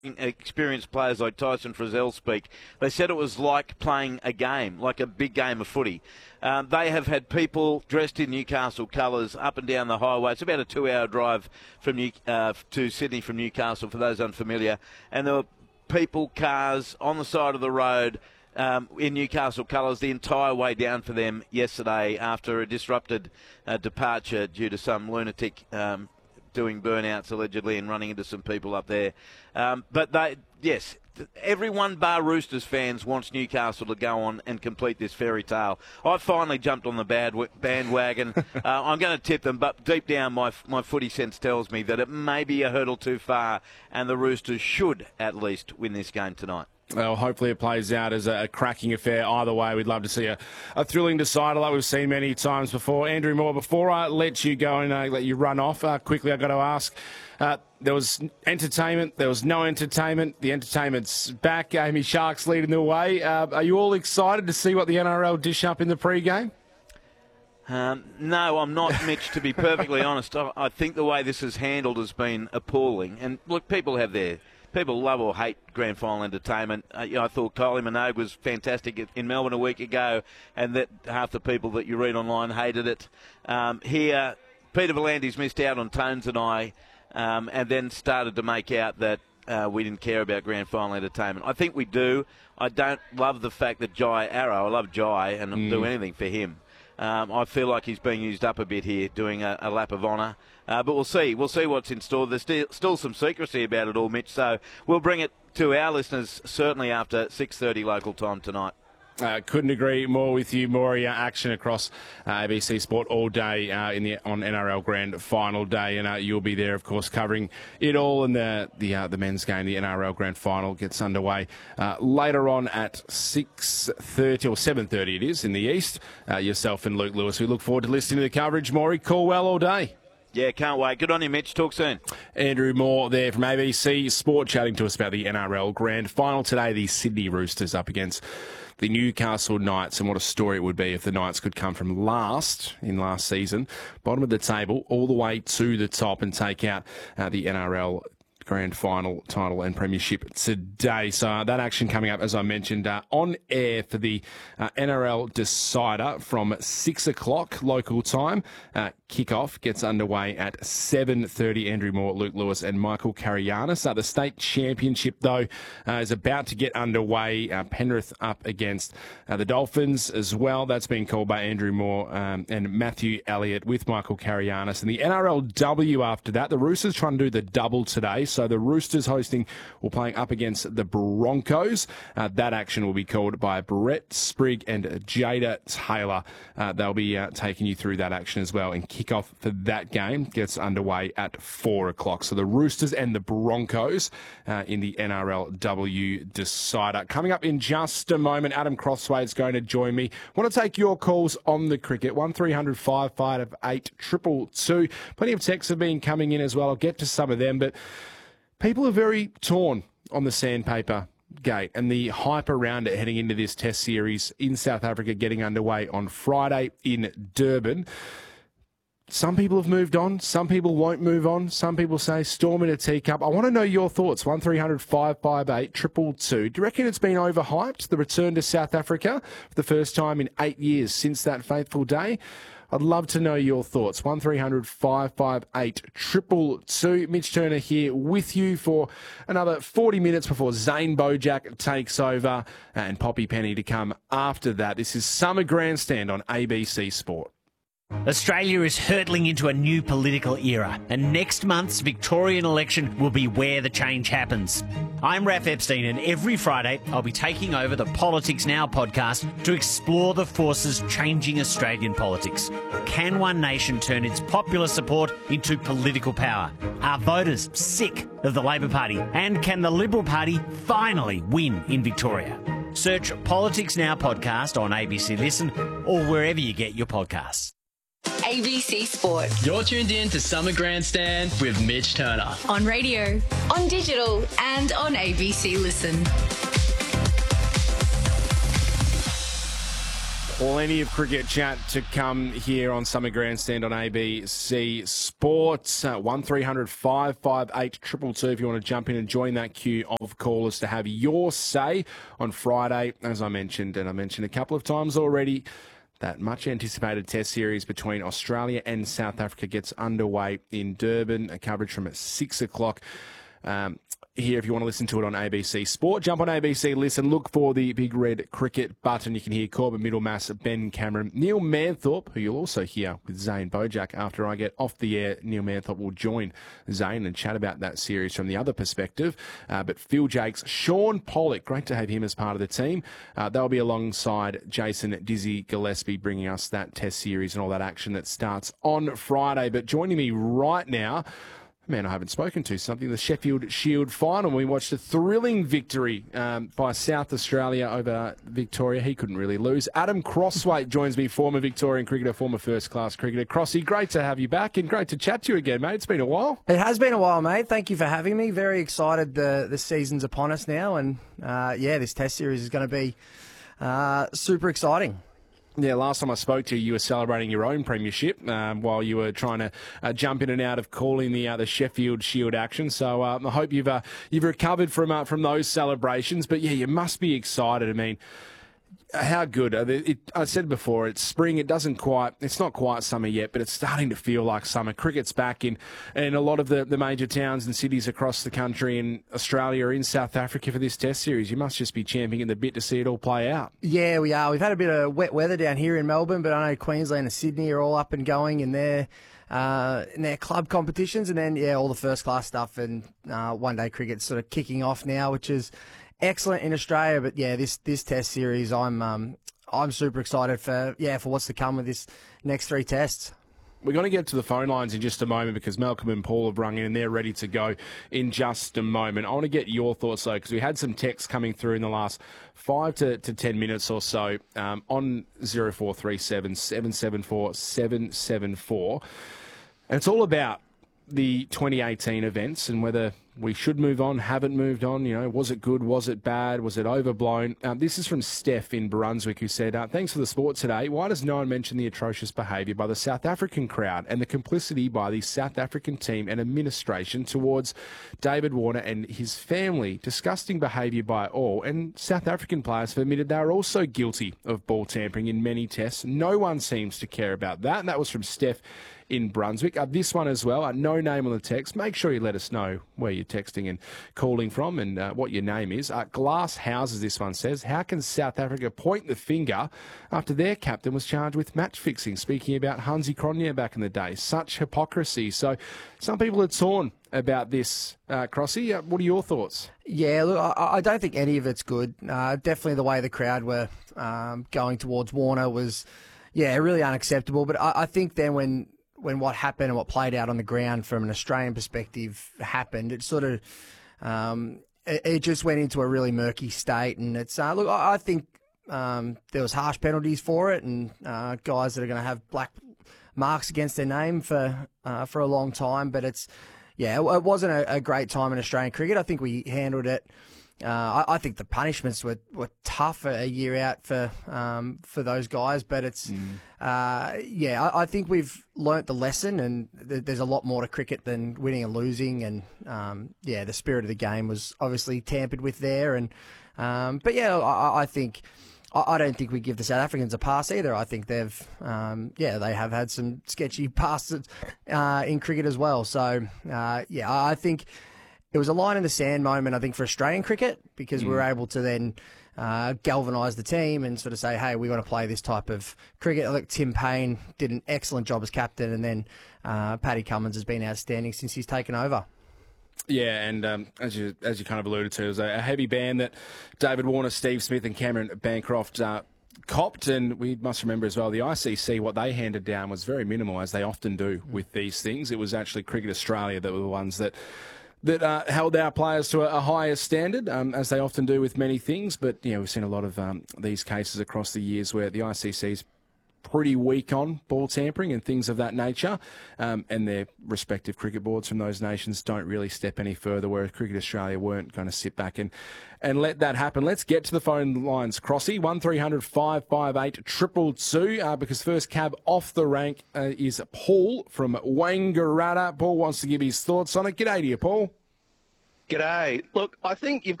experienced players like Tyson Frizzell speak. They said it was like playing a game, like a big game of footy. They have had people dressed in Newcastle colours up and down the highway. It's about a 2-hour drive from to Sydney from Newcastle, for those unfamiliar. And there were people, cars on the side of the road in Newcastle colours the entire way down for them yesterday after a disrupted departure due to some lunatic doing burnouts allegedly and running into some people up there. But everyone bar Roosters fans wants Newcastle to go on and complete this fairy tale. I finally jumped on the bandwagon. I'm going to tip them, but deep down my footy sense tells me that it may be a hurdle too far and the Roosters should at least win this game tonight. Well, hopefully it plays out as a cracking affair. Either way, we'd love to see a thrilling decider like we've seen many times before. Andrew Moore, before I let you go and let you run off, quickly I've got to ask, there was entertainment, there was no entertainment. The entertainment's back. Amy Shark's leading the way. Are you all excited to see what the NRL dish up in the pre-game? No, I'm not, Mitch, to be perfectly honest. I think the way this is handled has been appalling. And look, people love or hate grand final entertainment. I thought Kylie Minogue was fantastic in Melbourne a week ago, and that half the people that you read online hated it. Here, Peter V'landys missed out on Tones and I, and then started to make out that we didn't care about grand final entertainment. I think we do. I don't love the fact that Jai Arrow, I love Jai and I'll do anything for him. I feel like he's being used up a bit here, doing a lap of honour. But we'll see. We'll see what's in store. There's still some secrecy about it all, Mitch, so we'll bring it to our listeners certainly after 6:30 local time tonight. Couldn't agree more with you, Maury. Action across ABC Sport all day on NRL Grand Final Day, and you'll be there, of course, covering it all. And the men's game, the NRL Grand Final, gets underway later on at 6:30 or 7:30. It is in the east. Yourself and Luke Lewis. We look forward to listening to the coverage. Maury, call well all day. Yeah, can't wait. Good on you, Mitch. Talk soon. Andrew Moore there from ABC Sport chatting to us about the NRL Grand Final today. The Sydney Roosters up against the Newcastle Knights, and what a story it would be if the Knights could come from last season, bottom of the table, all the way to the top and take out the NRL Grand Final title and premiership today. So that action coming up, as I mentioned, on air for the NRL Decider from 6 o'clock local time. Kickoff gets underway at 7:30. Andrew Moore, Luke Lewis and Michael Carianis. The state championship, though, is about to get underway. Penrith up against the Dolphins as well. That's been called by Andrew Moore and Matthew Elliott with Michael Carianis. And the NRLW after that. The Roosters trying to do the double today. So the Roosters hosting or playing up against the Broncos. That action will be called by Brett Sprigg and Jada Taylor. They'll be taking you through that action as well. And kickoff for that game gets underway at 4 o'clock. So the Roosters and the Broncos in the NRLW Decider. Coming up in just a moment, Adam Crossway is going to join me. Want to take your calls on the cricket. 1300 558 222. Plenty of texts have been coming in as well. I'll get to some of them, but people are very torn on the sandpaper gate and the hype around it heading into this test series in South Africa getting underway on Friday in Durban. Some people have moved on. Some people won't move on. Some people say storm in a teacup. I want to know your thoughts. 1300 558 222. Do you reckon it's been overhyped, the return to South Africa for the first time in 8 years since that fateful day? I'd love to know your thoughts. 1300 558 222. Mitch Turner here with you for another 40 minutes before Zane Bojack takes over and Poppy Penny to come after that. This is Summer Grandstand on ABC Sport. Australia is hurtling into a new political era, and next month's Victorian election will be where the change happens. I'm Raph Epstein, and every Friday I'll be taking over the Politics Now podcast to explore the forces changing Australian politics. Can One Nation turn its popular support into political power? Are voters sick of the Labor Party? And can the Liberal Party finally win in Victoria? Search Politics Now podcast on ABC Listen or wherever you get your podcasts. ABC Sport. You're tuned in to Summer Grandstand with Mitch Turner. On radio, on digital, and on ABC Listen. Plenty of cricket chat to come here on Summer Grandstand on ABC Sports. 1300 558 222 if you want to jump in and join that queue of callers to have your say on Friday. As I mentioned, and I mentioned a couple of times already, that much-anticipated Test series between Australia and South Africa gets underway in Durban. A coverage from at 6 o'clock. Here, if you want to listen to it on ABC Sport, jump on ABC, listen, look for the big red cricket button. You can hear Corbin Middlemass, Ben Cameron, Neil Manthorpe, who you'll also hear with Zane Bojack. After I get off the air, Neil Manthorpe will join Zane and chat about that series from the other perspective. But Phil Jakes, Sean Pollock, great to have him as part of the team. They'll be alongside Jason Dizzy Gillespie, bringing us that Test series and all that action that starts on Friday. But joining me right now, man I haven't spoken to, something, the Sheffield Shield final. We watched a thrilling victory by South Australia over Victoria. He couldn't really lose. Adam Crosswaite joins me, former Victorian cricketer, former first-class cricketer. Crossy, great to have you back and great to chat to you again, mate. It's been a while. It has been a while, mate. Thank you for having me. Very excited the season's upon us now. And, this Test series is going to be super exciting. Yeah, last time I spoke to you, you were celebrating your own premiership while you were trying to jump in and out of calling the Sheffield Shield action. So I hope you've recovered from those celebrations. But yeah, you must be excited. I mean, how good? I said before, it's spring. It's not quite summer yet, but it's starting to feel like summer. Cricket's back in a lot of the major towns and cities across the country, in Australia or in South Africa for this Test series. You must just be champing at the bit to see it all play out. Yeah, we are. We've had a bit of wet weather down here in Melbourne, but I know Queensland and Sydney are all up and going in their club competitions, and then all the first class stuff and one-day cricket's sort of kicking off now, which is excellent in Australia. But yeah, this Test series, I'm super excited for what's to come with this next three tests. We're going to get to the phone lines in just a moment because Malcolm and Paul have rung in and they're ready to go in just a moment. I want to get your thoughts, though, because we had some texts coming through in the last 5 to 10 minutes or so on 0437 774 774. And it's all about the 2018 events and whether we should move on, haven't moved on. You know, was it good? Was it bad? Was it overblown? This is from Steph in Brunswick, who said, thanks for the sport today. Why does no one mention the atrocious behaviour by the South African crowd and the complicity by the South African team and administration towards David Warner and his family? Disgusting behaviour by all. And South African players have admitted they are also guilty of ball tampering in many tests. No one seems to care about that. And that was from Steph in Brunswick. This one as well, no name on the text. Make sure you let us know where you're texting and calling from and what your name is. Glass Houses, this one says, how can South Africa point the finger after their captain was charged with match fixing? Speaking about Hansi Cronje back in the day. Such hypocrisy. So some people are torn about this, Crossy. What are your thoughts? Yeah, look, I don't think any of it's good. Definitely the way the crowd were going towards Warner was, really unacceptable. But I think then when what happened and what played out on the ground from an Australian perspective happened, it sort of it just went into a really murky state. And it's look, I think there was harsh penalties for it, and guys that are going to have black marks against their name for a long time. But it wasn't a great time in Australian cricket. I think we handled it. I think the punishments were tough a year out for those guys, but it's I think we've learnt the lesson, and there's a lot more to cricket than winning and losing, and the spirit of the game was obviously tampered with there, and I think. I don't think we give the South Africans a pass either. I think they've, they have had some sketchy passes in cricket as well. So, I think it was a line in the sand moment, I think, for Australian cricket, because we were able to then galvanise the team and sort of say, hey, we want to play this type of cricket. I think Tim Payne did an excellent job as captain, and then Paddy Cummins has been outstanding since he's taken over. Yeah, and as you kind of alluded to, it was a heavy ban that David Warner, Steve Smith and Cameron Bancroft copped, and we must remember as well, the ICC, what they handed down was very minimal, as they often do with these things. It was actually Cricket Australia that were the ones that held our players to a higher standard, as they often do with many things. But, we've seen a lot of these cases across the years where the ICC's pretty weak on ball tampering and things of that nature, and their respective cricket boards from those nations don't really step any further, whereas Cricket Australia weren't going to sit back and let that happen. Let's get to the phone lines, Crossy. 1300 558 222, because first cab off the rank is Paul from Wangaratta. Paul wants to give his thoughts on it. G'day to you, Paul. G'day. Look, I think you've